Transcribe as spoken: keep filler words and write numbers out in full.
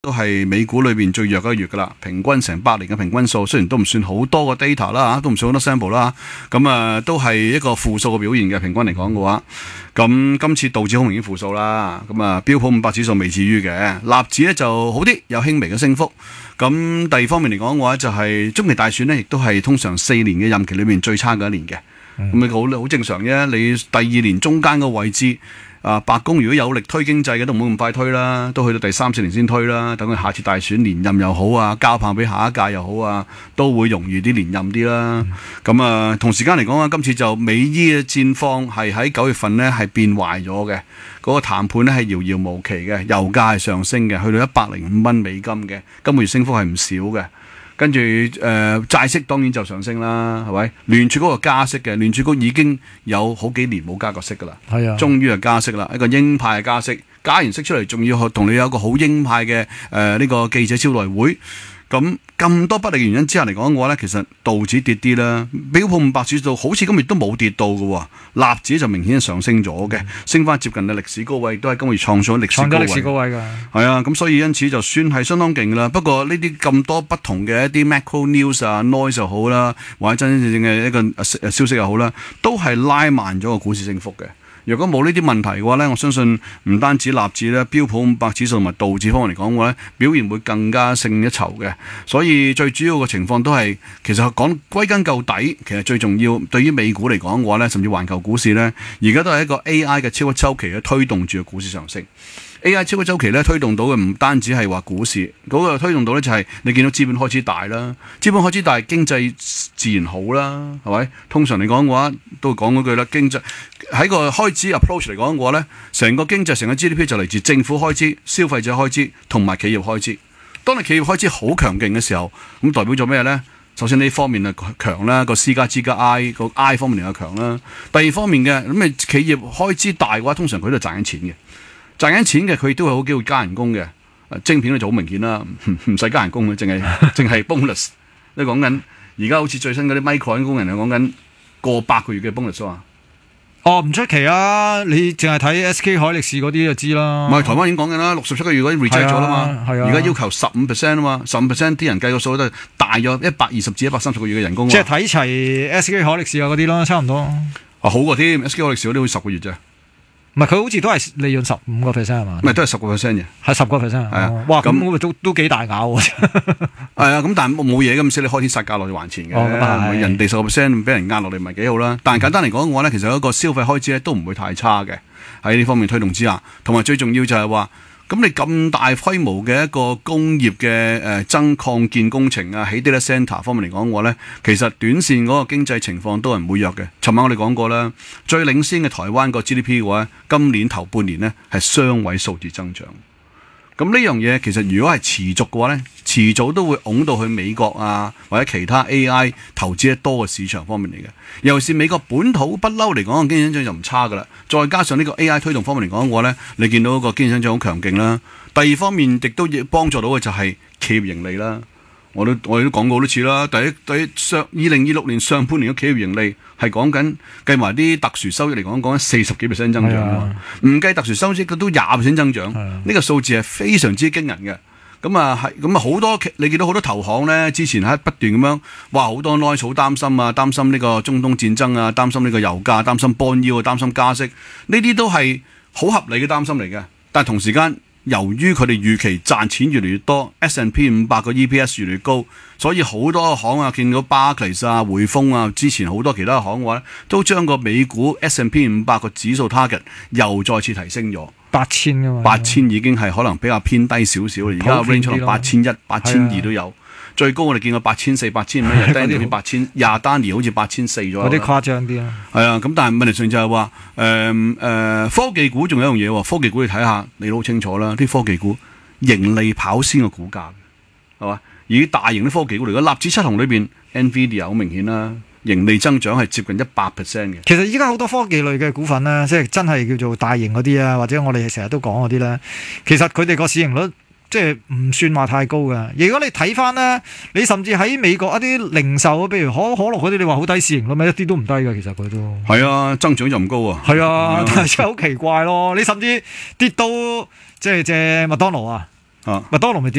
都係美股裏邊最弱嘅一個月噶啦，平均成百年嘅平均數，雖然都唔算好多個 data 啦，都唔算好多 sample 啦，咁啊都係一個負數嘅表現嘅，平均嚟講嘅話，咁今次道指好明顯負數啦，咁啊標普五百指數未至於嘅，納指咧就好啲，有輕微嘅升幅。咁第二方面嚟講嘅話，就係、是、中期大選呢，亦都係通常四年嘅任期裏面最差嘅一年嘅，咁咪好好正常啫。你第二年中間個位置。啊！白宮如果有力推經濟嘅，都唔好咁快推啦，都去到第三四年先推啦。等佢下次大選連任又好啊，交棒俾下一屆又好啊，都會容易啲連任啲啦。咁、嗯、啊，同時間嚟講啊，今次就美伊嘅戰況係喺九月份呢係變壞咗嘅，嗰、那個談判呢係遙遙無期嘅，油價係上升嘅，去到一百零五蚊美金嘅，今個月升幅係唔少嘅。跟住誒、呃、債息當然就上升啦，係咪？聯儲嗰個加息嘅，聯儲局已經有好幾年冇加過息噶啦，係啊，終於係加息啦，一個鷹派嘅加息，加完息出嚟，仲要同你有一個好鷹派嘅誒呢個記者招待會。咁咁多不利原因之下嚟講嘅話咧，其實道指跌啲啦，標普五百指數好似今日都冇跌到嘅喎，納指就明顯上升咗嘅，嗯、升翻接近嘅歷史高位，都係今個月創咗歷史高位。創咗歷史高位㗎。係啊，咁所以因此就算係相當勁啦。不過呢啲咁多不同嘅一啲 macro news 啊 noise 又好啦，或者真真正正嘅一個消息又好啦，都係拉慢咗個股市升幅嘅。如果冇呢啲問題嘅話咧，我相信唔單止納指咧，標普五百指數同埋道指方面嚟講嘅話咧，表現會更加勝一籌嘅。所以最主要嘅情況都係，其實講歸根究底，其實最重要對於美股嚟講嘅話咧，甚至環球股市咧，而家都係一個 A I 嘅超級周期咧推動住個股市上升。A I 超級周期咧推動到嘅唔單止係話股市，嗰、那個推動到咧就係你見到資本開支大啦，資本開支大，經濟自然好啦，係咪？通常嚟講嘅話，都講嗰句啦，經濟喺個開支 approach 嚟講嘅話咧，成個經濟成個 G D P 就嚟自政府開支、消費者開支同埋企業開支。當你企業開支好強勁嘅時候，咁代表咗咩咧？首先呢方面係強啦，個 C 加 G 加 I 個 I 方面又強啦。第二方面嘅咁你企業開支大嘅話，通常佢都係賺緊錢嘅。賺緊錢嘅佢都係好機會加人工嘅，晶片咧就好明顯啦，唔使加人工嘅，淨係淨係 bonus。你講緊而家好似最新嗰啲 micro 工人係講緊過百個月嘅 bonus 啊！ 哦，唔出奇啊！你淨係睇 S K 海力士嗰啲就知啦。 唔係台灣已經講緊啦，六十七個月嗰啲 reject 咗啦嘛，而家、啊啊、要求十五 percent 啊嘛，十五 percent 啲人計個數都係大約一百二十至一百三十個月嘅人工。即係睇齊 S K 海力士啊嗰啲咯，差唔多。啊好過添 ，S K 海力士嗰啲好似十個月啫。 唔係佢好似都係利潤十五個 percent 係嘛？ 唔係都係十個 percent 嘅， 係十個 percent。係啊，哇咁咁都都幾大咬喎。係啊，咁但係冇嘢咁，所以你開天殺價落去還錢嘅。 哦、 人哋十個 percent 俾人壓落嚟，唔係幾好啦。但係簡單嚟講嘅話咧，其實一個消費開支咧都唔會太差嘅，喺呢方面推動之下，同埋最重要就係話。咁你咁大規模嘅一個工業嘅誒增擴建工程啊，喺 data center 方面嚟講嘅話咧，其實短線嗰個經濟情況都係唔會弱嘅。尋晚我哋講過啦，最領先嘅台灣個 G D P 嘅話，今年頭半年咧係雙位數字增長。咁呢樣嘢其實如果係持續嘅話咧，遲早都會拱到去美國啊或者其他 A I 投資得多嘅市場方面嚟嘅。尤其是美國本土不嬲嚟講嘅經濟增長就唔差噶啦，再加上呢個 A I 推動方面嚟講嘅話咧，你見到個經濟增長好強勁啦。第二方面亦都幫助到嘅就係企業盈利啦。我都我哋都講過好多次啦。第一第一上二零二六年上半年嘅企業盈利係講緊計埋啲特殊收益嚟講，講緊四十幾 percent 增長，唔計特殊收益都廿 percent 增長。呢個數字係非常之驚人嘅。咁啊係咁啊好多你見到好多投行咧，之前喺不斷咁樣哇好多 noise 好擔心啊，擔心呢個中東戰爭啊，擔心呢個油價，擔心 bond yield 啊，擔心加息，呢啲都係好合理嘅擔心嚟嘅。但係同時間，由於佢哋預期賺錢越嚟越多 ，S and P 五百個 E P S 越嚟越高，所以好多行啊，見到 Barclays 啊、匯豐啊，之前好多其他行嘅話咧，都將個美股 S and P 五百個指數 target 又再次提升咗八千㗎嘛， 八千已經係可能比較偏低少少，而家 range 可能八千一、八千二都有。最高我哋見過八千四、八千五，日單年八千廿單年好似八千四咗。 有啲誇張啲啊。 係啊，咁但係問題上就係話，誒、呃、誒、呃，科技股仲有一樣嘢喎，科技股你睇下，你都好清楚啦，啲科技股盈利跑先嘅股價，係嘛？而大型啲科技股嚟講，納指七雄裏邊 Nvidia 好明顯啦，盈利增長係接近一百 percent 嘅。 其實依家好多科技類嘅股份咧，即係真係叫做大型嗰啲啊，或者我哋成日都講嗰啲咧，其實佢哋個市盈率。即係唔算話太高嘅。如果你睇翻咧，你甚至喺美國一啲零售，譬如可可樂嗰啲，你話好低市盈率咩？一啲都唔低嘅，其實佢都係啊，增長就唔高啊。 係啊，但係真係好奇怪咯。你甚至跌到即係隻麥當勞啊，啊麥當勞咪跌。